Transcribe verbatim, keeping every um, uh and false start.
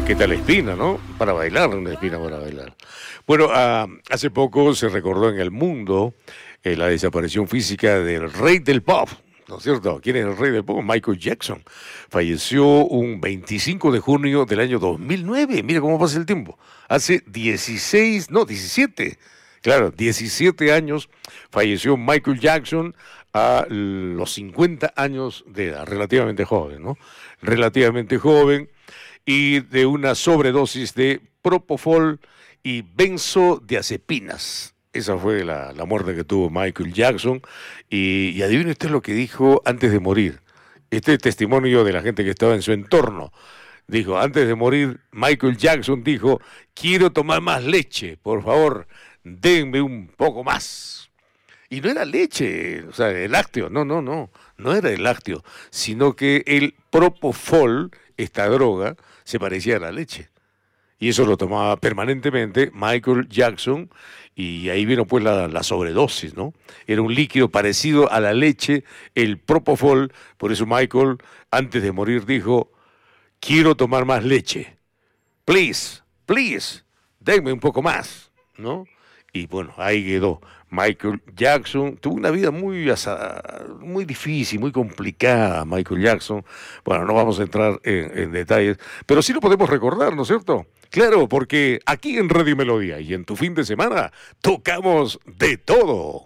¿Qué tal espina, no? Para bailar, una espina para bailar. Bueno, uh, hace poco se recordó en el mundo eh, la desaparición física del rey del pop, ¿no es cierto? ¿Quién es el rey del pop? Michael Jackson. Falleció un veinticinco de junio del año dos mil nueve. Mira cómo pasa el tiempo. Hace dieciséis, no, diecisiete. Claro, diecisiete años falleció Michael Jackson a los cincuenta años de edad, relativamente joven, ¿no? Relativamente joven y de una sobredosis de propofol y benzodiazepinas. Esa fue la, la muerte que tuvo Michael Jackson. Y, y adivine usted lo que dijo antes de morir. Este es testimonio de la gente que estaba en su entorno. Dijo, antes de morir, Michael Jackson dijo, quiero tomar más leche, por favor, denme un poco más. Y no era leche, o sea, el lácteo, no, no, no, no era el lácteo, sino que el propofol, esta droga, se parecía a la leche. Y eso lo tomaba permanentemente Michael Jackson, y ahí vino pues la, la sobredosis, ¿no? Era un líquido parecido a la leche, el propofol, por eso Michael, antes de morir, dijo, quiero tomar más leche, please, please, denme un poco más, ¿no? Y bueno, ahí quedó. Michael Jackson tuvo una vida muy, muy difícil, muy complicada, Michael Jackson. Bueno, no vamos a entrar en, en detalles, pero sí lo podemos recordar, ¿no es cierto? Claro, porque aquí en Radio Melodía y en tu fin de semana tocamos de todo.